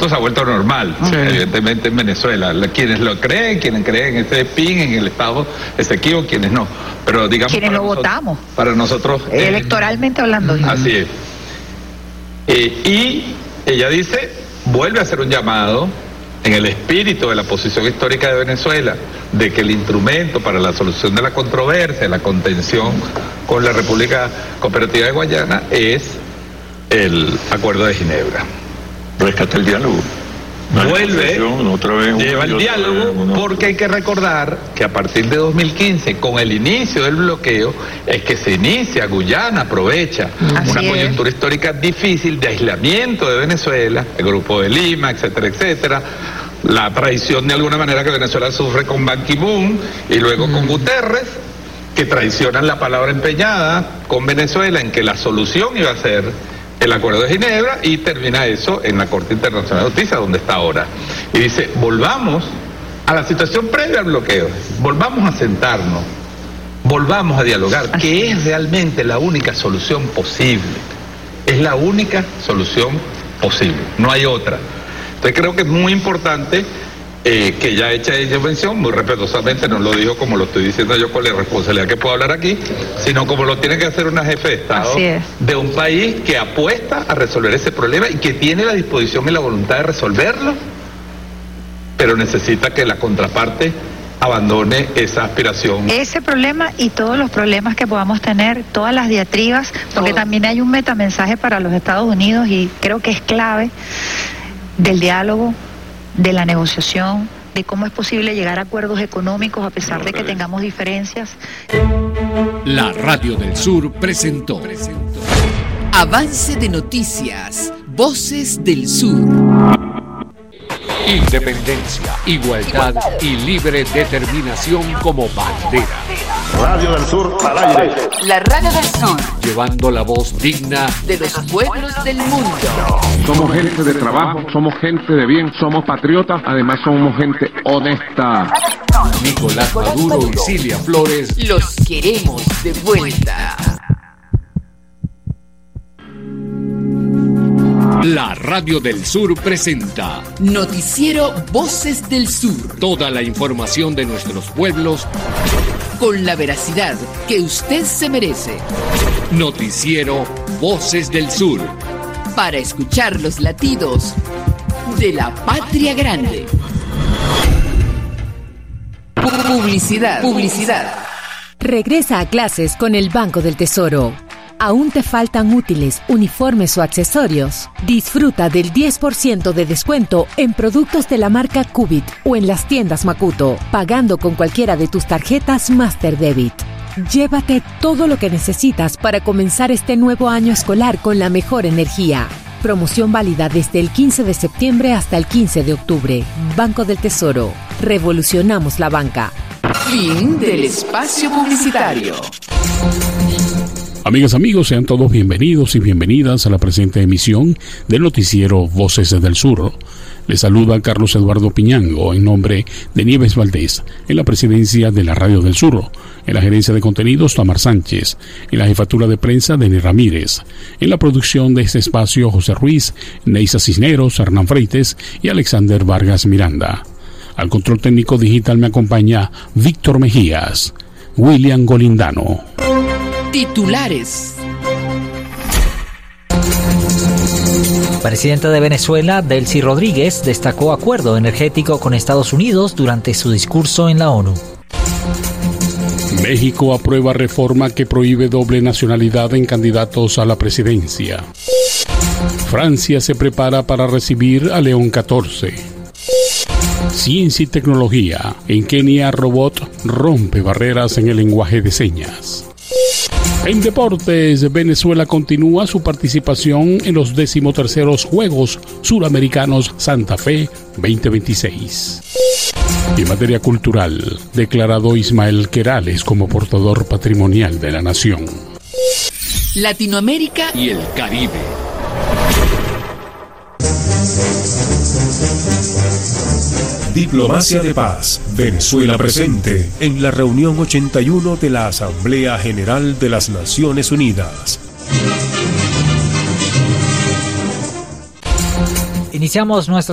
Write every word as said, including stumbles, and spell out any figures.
asunto se ha vuelto normal, sí. Evidentemente en Venezuela. Quienes lo creen, quienes creen en ese P I N, en el Estado Esequibo, quienes no. Pero digamos, quienes lo nosotros, votamos. Para nosotros. Eh, electoralmente eh, hablando. Así es. Eh, y ella dice, vuelve a hacer un llamado en el espíritu de la posición histórica de Venezuela, de que el instrumento para la solución de la controversia, la contención con la República Cooperativa de Guayana, es el Acuerdo de Ginebra. Rescata el diálogo. Vuelve, otra vez, lleva el diálogo, porque hay que recordar que a partir de dos mil quince, con el inicio del bloqueo, es que se inicia, Guyana aprovecha Así una es. coyuntura histórica difícil de aislamiento de Venezuela, el Grupo de Lima, etcétera, etcétera, la traición de alguna manera que Venezuela sufre con Ban Ki-moon y luego mm. con Guterres, que traicionan la palabra empeñada con Venezuela en que la solución iba a ser el Acuerdo de Ginebra, y termina eso en la Corte Internacional de Justicia, donde está ahora. Y dice, volvamos a la situación previa al bloqueo, volvamos a sentarnos, volvamos a dialogar, que es realmente la única solución posible. Es la única solución posible, no hay otra. Entonces creo que es muy importante eh, que ya hecha ella mención, muy respetuosamente, no lo dijo como lo estoy diciendo yo con la responsabilidad que puedo hablar aquí, sino como lo tiene que hacer una jefe de Estado de un país que apuesta a resolver ese problema y que tiene la disposición y la voluntad de resolverlo, pero necesita que la contraparte abandone esa aspiración. Ese problema y todos los problemas que podamos tener, todas las diatribas, porque Todo. también hay un metamensaje para los Estados Unidos y creo que es clave del diálogo, de la negociación, de cómo es posible llegar a acuerdos económicos a pesar de que tengamos diferencias. La Radio del Sur presentó, presentó. Avance de noticias, Voces del Sur. Independencia, igualdad y libre determinación como bandera. Radio del Sur al aire. La Radio del Sur, llevando la voz digna de los pueblos del mundo. Somos gente de trabajo, somos gente de bien, somos patriotas, además somos gente honesta. Nicolás Maduro y Cilia Flores, los queremos de vuelta. La Radio del Sur presenta Noticiero Voces del Sur. Toda la información de nuestros pueblos con la veracidad que usted se merece. Noticiero Voces del Sur. Para escuchar los latidos de la patria grande. Publicidad. Publicidad. Regresa a clases con el Banco del Tesoro. ¿Aún te faltan útiles, uniformes o accesorios? Disfruta del diez por ciento de descuento en productos de la marca Cubit o en las tiendas Makuto, pagando con cualquiera de tus tarjetas Master Debit. Llévate todo lo que necesitas para comenzar este nuevo año escolar con la mejor energía. Promoción válida desde el quince de septiembre hasta el quince de octubre. Banco del Tesoro. Revolucionamos la banca. Fin del espacio publicitario. Amigas, amigos, sean todos bienvenidos y bienvenidas a la presente emisión del noticiero Voces del Sur. Les saluda Carlos Eduardo Piñango en nombre de Nieves Valdés, en la presidencia de la Radio del Sur, en la gerencia de contenidos Tamar Sánchez, en la jefatura de prensa Denis Ramírez, en la producción de este espacio José Ruiz, Neisa Cisneros, Hernán Freites y Alexander Vargas Miranda. Al control técnico digital me acompaña Víctor Mejías, William Golindano. Titulares. Presidenta de Venezuela, Delcy Rodríguez, destacó acuerdo energético con Estados Unidos durante su discurso en la ONU. México aprueba reforma que prohíbe doble nacionalidad en candidatos a la presidencia. Francia se prepara para recibir a León catorce. Ciencia y tecnología. En Kenia, robot rompe barreras en el lenguaje de señas. En deportes, Venezuela continúa su participación en los decimoterceros Juegos Suramericanos Santa Fe veinte veintiséis. En materia cultural, declarado Ismael Querales como portador patrimonial de la nación. Latinoamérica y el Caribe. Diplomacia de Paz. Venezuela presente en la reunión ochenta y uno de la Asamblea General de las Naciones Unidas. Iniciamos nuestra